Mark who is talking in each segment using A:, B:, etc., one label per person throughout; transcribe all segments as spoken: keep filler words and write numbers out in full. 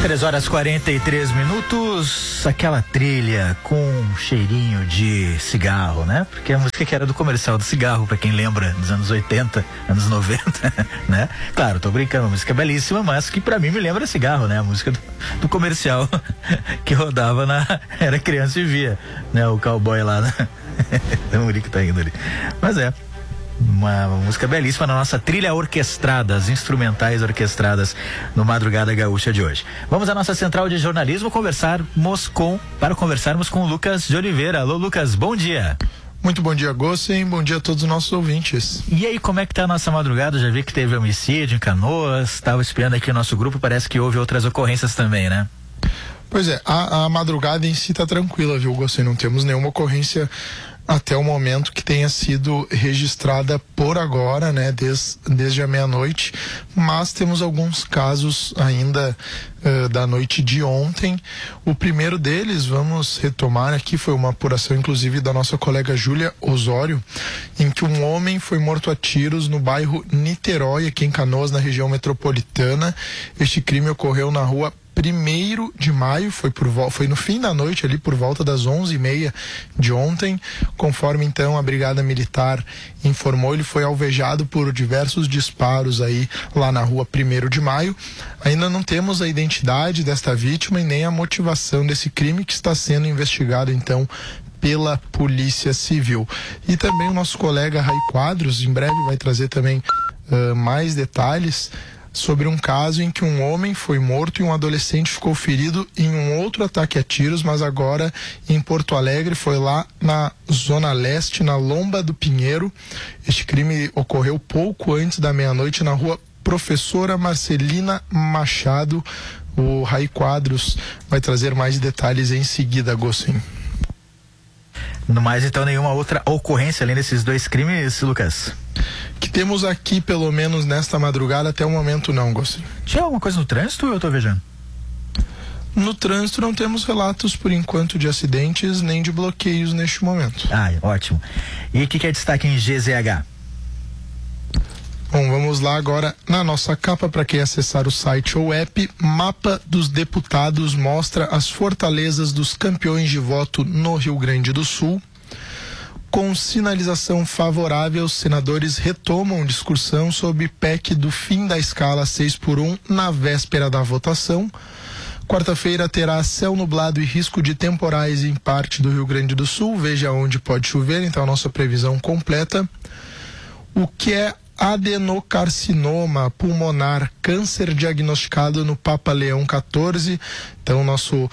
A: três horas e quarenta e três minutos, aquela trilha com cheirinho de cigarro, né? Porque a música que era do comercial do cigarro, pra quem lembra, dos anos oitenta, anos noventa, né? Claro, tô brincando, a música é belíssima, mas que pra mim me lembra cigarro, né? A música do, do comercial que rodava na... Era criança e via, né? O cowboy lá, né? O Murico tá indo ali. Mas é. Uma, uma música belíssima na nossa trilha orquestrada, as instrumentais orquestradas no Madrugada Gaúcha de hoje. Vamos à nossa central de jornalismo conversarmos com, para conversarmos com o Lucas de Oliveira. Alô, Lucas, bom dia.
B: Muito bom dia, Gossen, bom dia a todos os nossos ouvintes.
A: E aí, como é que tá a nossa madrugada? Já vi que teve homicídio em Canoas, estava espiando aqui o nosso grupo, parece que houve outras ocorrências também, né?
B: Pois é, a, a madrugada em si tá tranquila, viu, Gossen? Não temos nenhuma ocorrência até o momento que tenha sido registrada por agora, né, des, desde a meia-noite, mas temos alguns casos ainda uh, da noite de ontem. O primeiro deles, vamos retomar aqui, foi uma apuração inclusive da nossa colega Júlia Osório, em que um homem foi morto a tiros no bairro Niterói, aqui em Canoas, na região metropolitana. Este crime ocorreu na rua primeiro de maio, foi, por, foi no fim da noite, ali por volta das onze e meia de ontem. Conforme então a Brigada Militar informou, ele foi alvejado por diversos disparos aí lá na rua primeiro de maio. Ainda não temos a identidade desta vítima e nem a motivação desse crime, que está sendo investigado então pela Polícia Civil. E também o nosso colega Rai Quadros em breve vai trazer também uh, mais detalhes sobre um caso em que um homem foi morto e um adolescente ficou ferido em um outro ataque a tiros, mas agora em Porto Alegre, foi lá na Zona Leste, na Lomba do Pinheiro. Este crime ocorreu pouco antes da meia-noite na rua Professora Marcelina Machado. O Rai Quadros vai trazer mais detalhes em seguida, Gossen.
A: No mais, então, nenhuma outra ocorrência além desses dois crimes, Lucas?
B: Que temos aqui, pelo menos nesta madrugada, até o momento não, Gossen.
A: Tinha alguma coisa no trânsito ou eu tô viajando?
B: No trânsito não temos relatos, por enquanto, de acidentes nem de bloqueios neste momento.
A: Ah, ótimo. E o que, que é destaque em G Z H?
B: Bom, vamos lá agora na nossa capa, para quem acessar o site ou app. Mapa dos deputados mostra as fortalezas dos campeões de voto no Rio Grande do Sul. Com sinalização favorável, os senadores retomam discussão sobre P E C do fim da escala seis por um na véspera da votação. Quarta-feira terá céu nublado e risco de temporais em parte do Rio Grande do Sul. Veja onde pode chover, então a nossa previsão completa. O que é adenocarcinoma pulmonar, câncer diagnosticado no Papa Leão quatorze. Então, nosso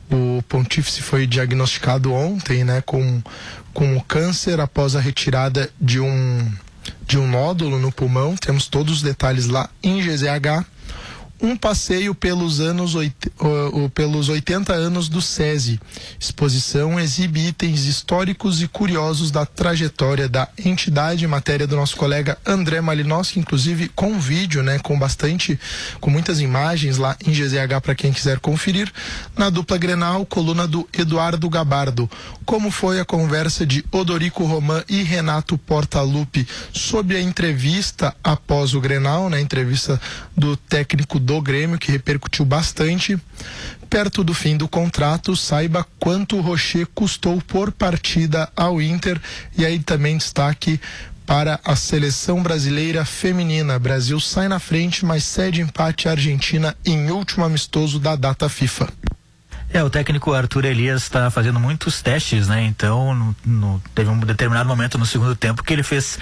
B: o pontífice foi diagnosticado ontem, né, com, com o câncer após a retirada de um, de um nódulo no pulmão. Temos todos os detalhes lá em G Z H. Um passeio pelos anos uh, uh, pelos oitenta anos do SESI. Exposição exibe itens históricos e curiosos da trajetória da entidade, matéria do nosso colega André Malinowski, inclusive com vídeo, né, com bastante, com muitas imagens lá em G Z H para quem quiser conferir. Na dupla Grenal, coluna do Eduardo Gabardo. Como foi a conversa de Odorico Roman e Renato Portaluppi sobre a entrevista após o Grenal, né, entrevista do técnico do Grêmio, que repercutiu bastante. Perto do fim do contrato, saiba quanto o Rocher custou por partida ao Inter. E aí também destaque para a seleção brasileira feminina. Brasil sai na frente, mas cede empate à Argentina em último amistoso da data FIFA.
A: É, o técnico Arthur Elias está fazendo muitos testes, né? Então, no, no, teve um determinado momento no segundo tempo que ele fez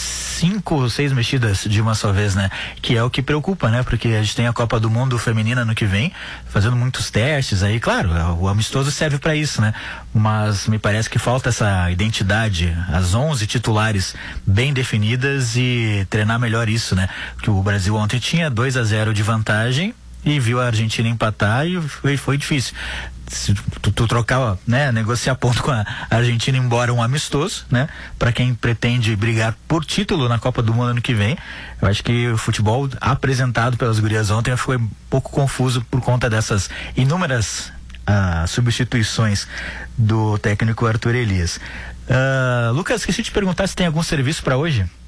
A: cinco ou seis mexidas de uma só vez, né? Que é o que preocupa, né? Porque a gente tem a Copa do Mundo feminina no que vem, fazendo muitos testes aí. Claro, o amistoso serve para isso, né? Mas me parece que falta essa identidade, as onze titulares bem definidas e treinar melhor isso, né? Porque o Brasil ontem tinha dois a zero de vantagem e viu a Argentina empatar e foi, foi difícil. Se tu, tu trocar, né, negociar ponto com a Argentina, embora um amistoso, né, para quem pretende brigar por título na Copa do Mundo ano que vem. Eu acho que o futebol apresentado pelas gurias ontem foi um pouco confuso por conta dessas inúmeras uh, substituições do técnico Arthur Elias. Uh, Lucas, esqueci de te perguntar se tem algum serviço para hoje.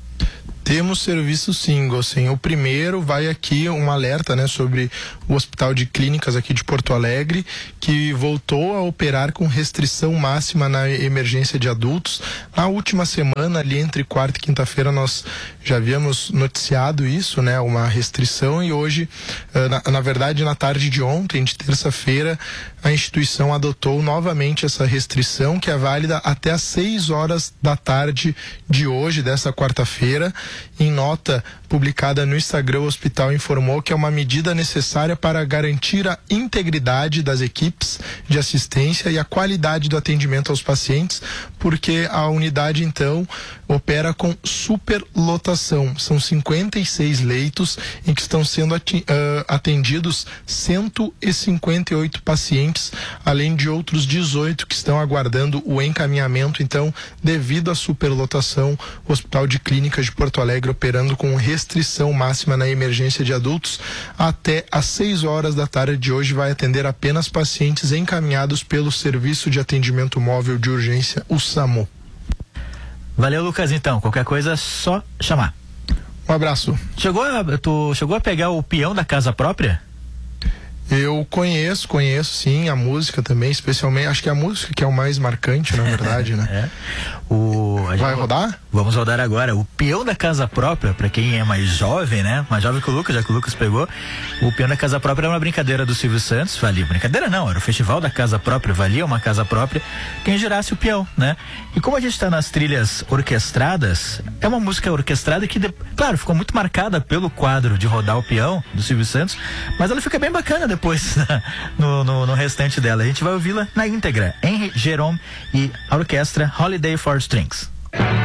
B: Temos serviço sim, Gossen. O primeiro vai aqui um alerta, né, sobre o Hospital de Clínicas aqui de Porto Alegre, que voltou a operar com restrição máxima na emergência de adultos. Na última semana, ali entre quarta e quinta-feira, nós já havíamos noticiado isso, né, uma restrição, e hoje, na, na verdade, na tarde de ontem, de terça-feira, a instituição adotou novamente essa restrição, que é válida até às seis horas da tarde de hoje, dessa quarta-feira. Em nota publicada no Instagram, o hospital informou que é uma medida necessária para garantir a integridade das equipes de assistência e a qualidade do atendimento aos pacientes, porque a unidade, então, opera com superlotação. São cinquenta e seis leitos em que estão sendo atendidos cento e cinquenta e oito pacientes, além de outros dezoito que estão aguardando o encaminhamento. Então, devido à superlotação, o Hospital de Clínicas de Porto Alegre operando com restrição máxima na emergência de adultos, até às seis horas da tarde de hoje vai atender apenas pacientes encaminhados pelo Serviço de Atendimento Móvel de Urgência, o SAMU.
A: Valeu, Lucas, então. Qualquer coisa é só chamar.
B: Um abraço.
A: Chegou a, tu chegou a pegar o peão da casa própria?
B: Eu conheço, conheço sim, a música também, especialmente, acho que é a música que é o mais marcante, na verdade, né?
A: É. O,
B: Vai rodar?
A: Vamos rodar agora. O peão da casa própria, pra quem é mais jovem, né? Mais jovem que o Lucas, já que o Lucas pegou. O peão da casa própria era uma brincadeira do Silvio Santos, valia. Brincadeira não, era o festival da casa própria, valia uma casa própria, quem girasse o peão, né? E como a gente tá nas trilhas orquestradas, é uma música orquestrada que, de, claro, ficou muito marcada pelo quadro de rodar o peão do Silvio Santos, mas ela fica bem bacana depois no, no, no restante dela. A gente vai ouvi-la na íntegra. Henry Jerome e a orquestra Holiday for Strings.